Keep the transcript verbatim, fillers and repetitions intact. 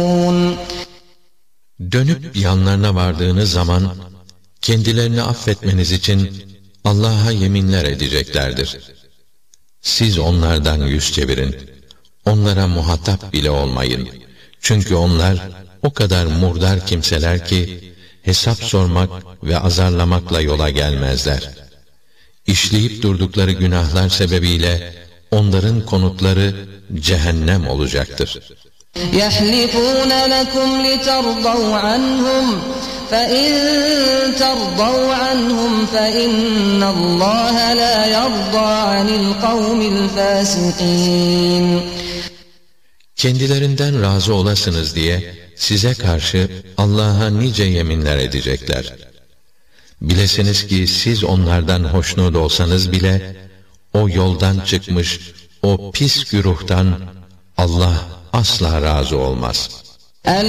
Dönüp yanlarına vardığınız zaman, kendilerini affetmeniz için Allah'a yeminler edeceklerdir. Siz onlardan yüz çevirin, onlara muhatap bile olmayın. Çünkü onlar o kadar murdar kimseler ki, hesap sormak ve azarlamakla yola gelmezler. İşleyip durdukları günahlar sebebiyle, onların konutları cehennem olacaktır. يَحْلِفُونَ لَكُمْ لِتَرْضَوْا عَنْهُمْ فَإِنْ تَرْضَوْا عَنْهُمْ فَإِنَّ اللّٰهَ لَا يَرْضَى عَنِ الْقَوْمِ الْفَاسِقِينَ. Kendilerinden razı olasınız diye size karşı Allah'a nice yeminler edecekler. Bilesiniz ki siz onlardan hoşnut olsanız bile, o yoldan çıkmış, o pis güruhtan Allah asla razı olmaz.